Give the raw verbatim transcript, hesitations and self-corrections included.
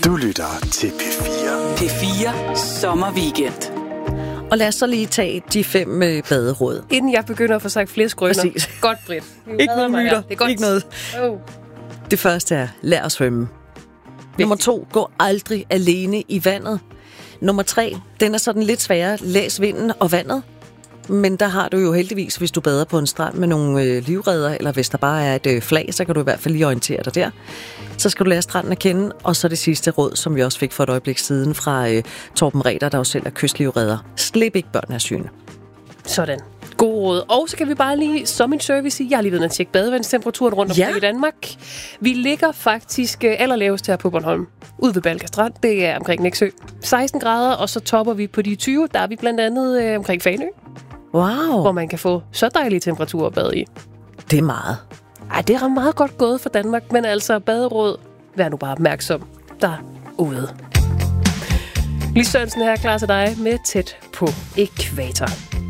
Du lytter til P fire. P fire Sommerweekend. Og lad os så lige tage de fem øh, baderåd. Inden jeg begynder at få sagt flere skrøner. Præcis. Godt, Britt. Ikke nogen myter. Det er godt. Ikke noget. Oh. Det første er, lær at svømme. Nummer to, gå aldrig alene i vandet. Nummer tre, den er sådan lidt sværere. Læs vinden og vandet. Men der har du jo heldigvis, hvis du bader på en strand med nogle øh, livredder, eller hvis der bare er et øh, flag, så kan du i hvert fald lige orientere dig der. Så skal du lære stranden at kende. Og så det sidste råd, som vi også fik for et øjeblik siden fra øh, Torben Reder, der jo selv er kystlivredder. Slip ikke børn af syne. Sådan. God råd. Og så kan vi bare lige, som en service sige, jeg har lige været at tjekke badevandstemperaturen rundt omkring Ja. i Danmark. Vi ligger faktisk øh, allerlavest her på Bornholm. Ude ved Balka Strand, det er omkring Nexø. seksten grader, og så topper vi på de tyve. Der er vi blandt andet øh, omkring Fanø, Wow, hvor man kan få så dejlige temperaturer at bade i. det er meget. Ej, det er meget godt gået for Danmark, men altså baderåd, vær nu bare opmærksom derude. Lis Sørensen her klar til dig med Tæt på ækvator.